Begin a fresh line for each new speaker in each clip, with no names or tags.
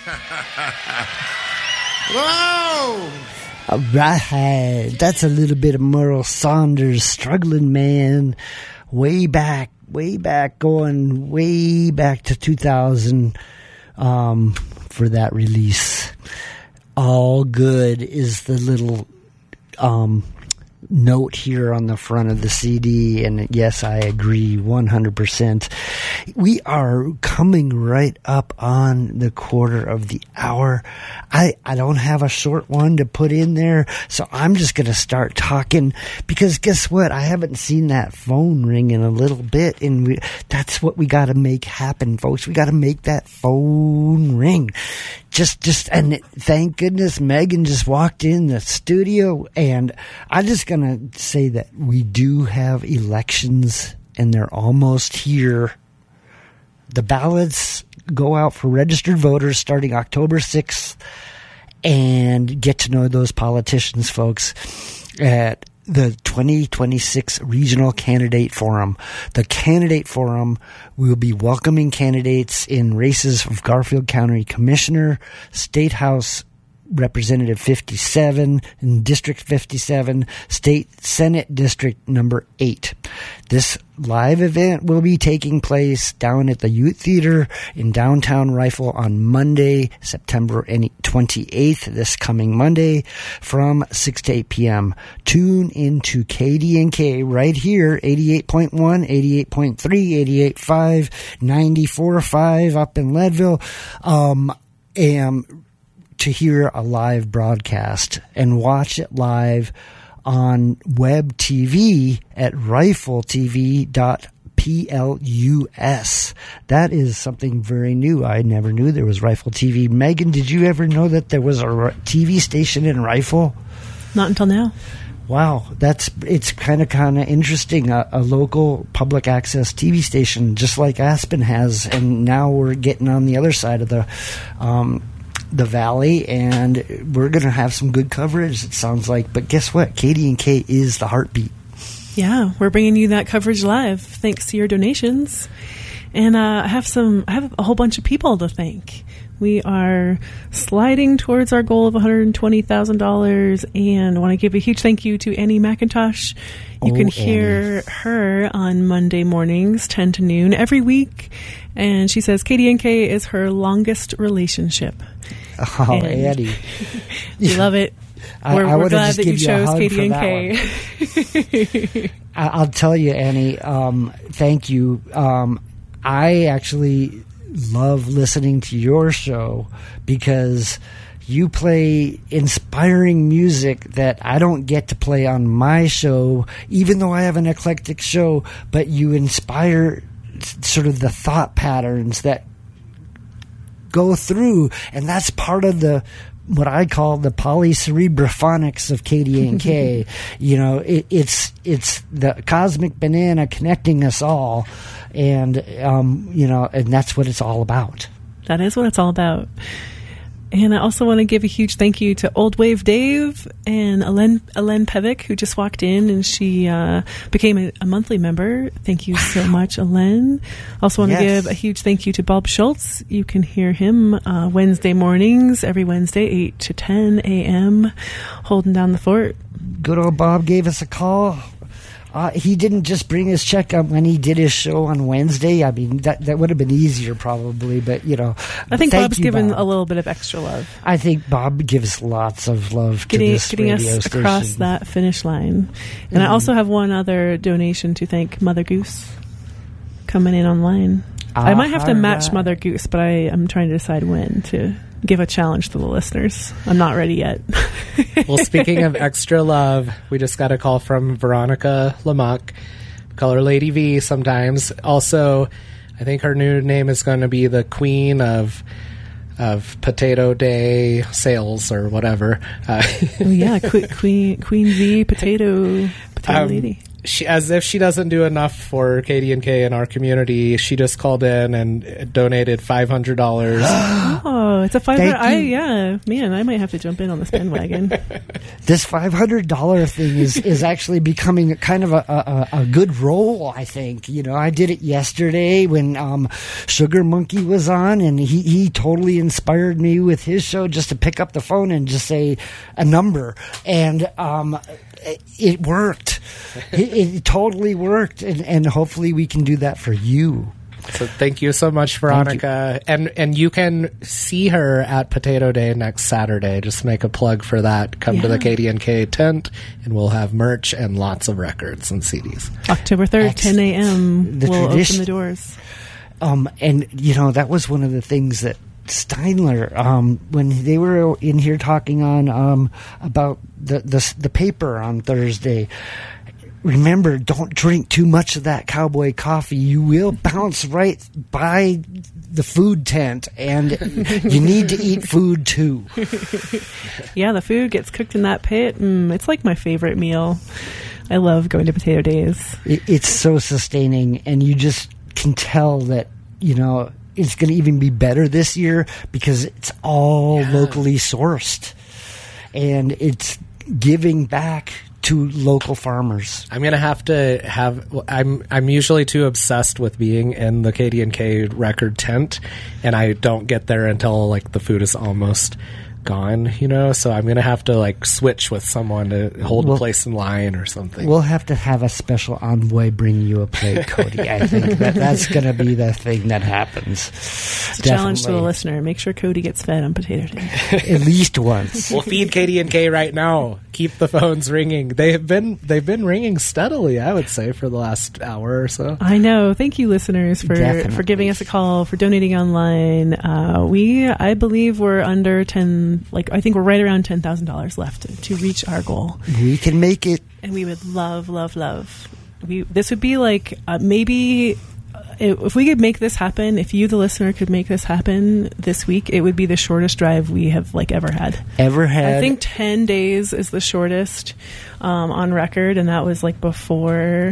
Whoa!
All right, that's a little bit of Merle Saunders, Struggling Man, way back, going way back to 2000 for that release. All Good is the little note here on the front of the CD, and yes, I agree 100%. We are coming right up on the quarter of the hour. I don't have a short one to put in there, so I'm just going to start talking, because guess what? I haven't seen that phone ring in a little bit, and that's what we got to make happen, folks. We got to make that phone ring. And thank goodness Megan just walked in the studio, and I'm just going to say that we do have elections, and they're almost here. The ballots go out for registered voters starting October 6th, and get to know those politicians, folks, at the 2026 Regional Candidate Forum. The Candidate Forum will be welcoming candidates in races of Garfield County Commissioner, State House Representative 57, and District 57, State Senate District number 8. This live event will be taking place down at the Youth Theater in downtown Rifle on Monday, September 28th, this coming Monday, from 6 to 8 p.m. Tune into KDNK right here, 88.1, 88.3, 88.5, 94.5 up in Leadville, to hear a live broadcast and watch it live on web TV at rifletv.plus. That is something very new. I never knew there was Rifle TV. Megan, did you ever know that there was a TV station in Rifle?
Not until now.
Wow, it's kind of interesting. A local public access TV station, just like Aspen has, and now we're getting on the other side of the valley, and we're going to have some good coverage, it sounds like. But guess what? KDNK is the heartbeat.
Yeah, we're bringing you that coverage live thanks to your donations. And I have a whole bunch of people to thank. We are sliding towards our goal of $120,000, and I want to give a huge thank you to Annie McIntosh. You can hear her on Monday mornings, 10 to noon, every week. And she says KDNK is her longest relationship.
Oh, and Annie.
We love it. We're glad that you chose KDNK.
I'll tell you, Annie, thank you. I actually love listening to your show because you play inspiring music that I don't get to play on my show, even though I have an eclectic show, but you inspire sort of the thought patterns that go through, and that's part of what I call the polycerebrophonics of KDNK. It's the cosmic banana connecting us all, and and that's what it's all about.
That is what it's all about. And I also want to give a huge thank you to Old Wave Dave and Elen Pevic, who just walked in, and she became a monthly member. Thank you so much, Elen. Also want to give a huge thank you to Bob Schultz. You can hear him Wednesday mornings, every Wednesday, 8 to 10 a.m., holding down the fort.
Good old Bob gave us a call. He didn't just bring his check up when he did his show on Wednesday. I mean, that would have been easier probably, but
I think Bob's given a little bit of extra love.
I think Bob gives lots of love to this
getting
radio
us
station.
Across that finish line. And I also have one other donation to thank Mother Goose coming in online. I might have to match Mother Goose, but I am trying to decide when to give a challenge to the listeners. I'm not ready yet.
Well, speaking of extra love, we just got a call from Veronica Lamock. We call her Lady V sometimes. Also, I think her new name is going to be the Queen of Potato Day sales or whatever.
Oh yeah, Queen V Potato Lady.
as if she doesn't do enough for KD&K in our community, she just called in and donated $500.
Oh, it's a $500.
Thank you.
Man, I might have to jump in on this bandwagon.
This $500 thing is actually becoming kind of a good role, I think. You know, I did it yesterday when Sugar Monkey was on, and he totally inspired me with his show just to pick up the phone and just say a number. And it worked. It totally worked. And hopefully we can do that for you.
So thank you so much, Veronica. And you can see her at Potato Day next Saturday. Just make a plug for that. Come to the KD&K tent, and we'll have merch and lots of records and CDs.
October 3rd, 10 a.m. We'll open the doors.
And, you know, that was one of the things that Steinler, when they were in here talking on about the paper on Thursday, remember, don't drink too much of that cowboy coffee. You will bounce right by the food tent, and you need to eat food too.
Yeah, the food gets cooked in that pit. It's like my favorite meal. I love going to Potato Days.
It's so sustaining, and you just can tell that, you know, it's going to even be better this year because it's all locally sourced, and it's giving back to local farmers.
I'm gonna have to have. I'm usually too obsessed with being in the KD&K record tent, and I don't get there until like the food is almost gone. You know, so I'm gonna have to like switch with someone to hold a place in line or something.
We'll have to have a special envoy bring you a plate, Cody. I think that's gonna be the thing that happens.
It's a challenge to the listener. Make sure Cody gets fed on Potato Day.
At least once.
We'll feed KD&K right now. Keep the phones ringing. They've been ringing steadily, I would say, for the last hour or so.
I know. Thank you, listeners, for giving us a call, for donating online. I believe we're under 10. Like, I think we're right around $10,000 left to reach our goal.
We can make it.
And we would love. This would be like maybe if we could make this happen, if you, the listener, could make this happen this week, it would be the shortest drive we have like ever had. I think 10 days is the shortest on record, and that was like before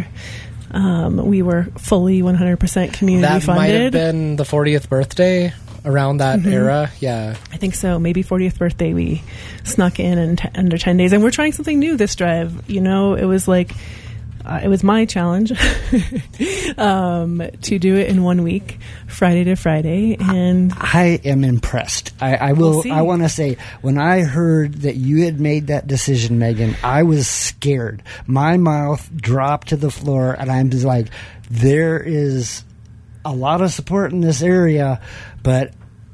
we were fully 100% community funded.
That might have been the 40th birthday. Around that era, yeah.
I think so. Maybe 40th birthday we snuck in under 10 days. And we're trying something new this drive. You know, it was like, it was my challenge to do it in 1 week, Friday to Friday. And
I am impressed. I want to say, when I heard that you had made that decision, Megan, I was scared. My mouth dropped to the floor, and I'm just like, there is a lot of support in this area, but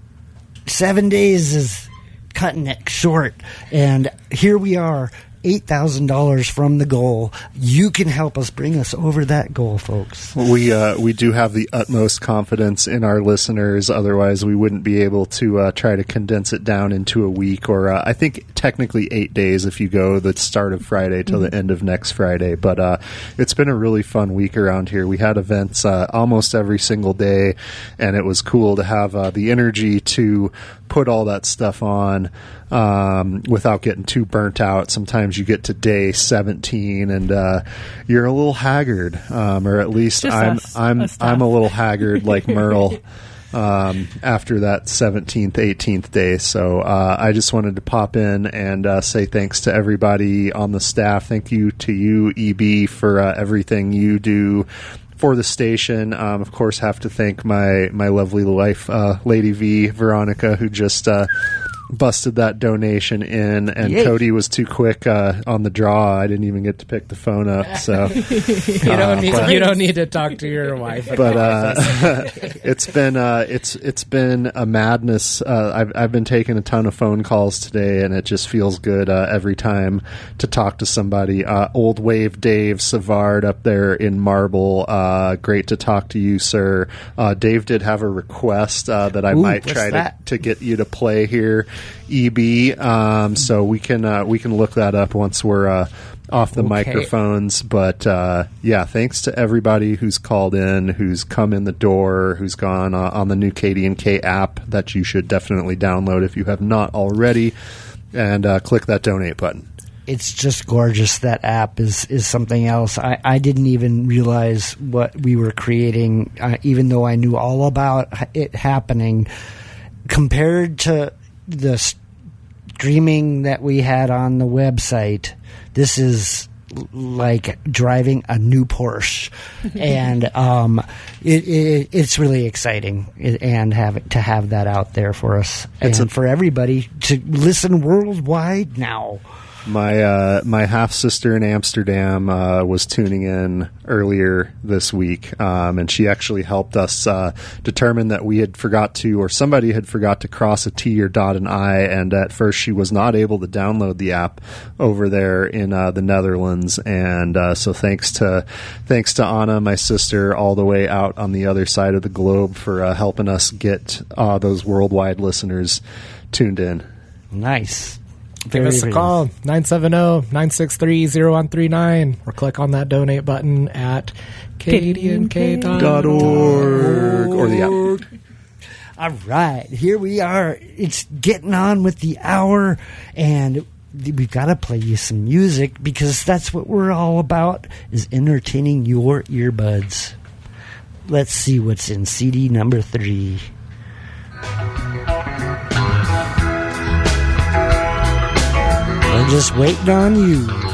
7 days is cutting it short. And here we are, $8,000 from the goal. You can help us bring us over that goal, folks.
We do have the utmost confidence in our listeners. Otherwise, we wouldn't be able to try to condense it down into a week, or I think technically 8 days if you go the start of Friday till the end of next Friday. But it's been a really fun week around here. We had events almost every single day, and it was cool to have the energy to put all that stuff on without getting too burnt out. Sometimes you get to day 17 and you're a little haggard, or at least I'm a little haggard like Merle after that 17th, 18th day. So I just wanted to pop in and say thanks to everybody on the staff. Thank you to you, EB, for everything you do for the station. Of course, have to thank my lovely wife, Lady V, Veronica, who just busted that donation in, and
Yay.
Cody was too quick on the draw. I didn't even get to pick the phone up. So
you don't need to talk to your wife.
But it's been a madness. I've been taking a ton of phone calls today, and it just feels good every time to talk to somebody. Old Wave Dave Savard up there in Marble. Great to talk to you, sir. Dave did have a request that I might try to get you to play here, EB. So we can look that up once we're off the microphones. But yeah, thanks to everybody who's called in, who's come in the door, who's gone on the new KD&K app that you should definitely download if you have not already, and click that donate button.
It's just gorgeous. That app is something else. I didn't even realize what we were creating, even though I knew all about it happening. Compared to the streaming that we had on the website, this is like driving a new Porsche, and it's really exciting, and to have that out there for us and for everybody to listen worldwide now.
My half sister in Amsterdam was tuning in earlier this week, and she actually helped us determine that we had somebody had forgot to cross a T or dot an I, and at first she was not able to download the app over there in the Netherlands, and so thanks to Anna, my sister, all the way out on the other side of the globe for helping us get those worldwide listeners tuned in.
Nice.
Give us a call, 970-963-0139, or click on that donate button at kdnk.org
or the app.
All right, here we are. It's getting on with the hour, and we've got to play you some music because that's what we're all about, is entertaining your earbuds. Let's see what's in CD number 3. We're just waiting on you.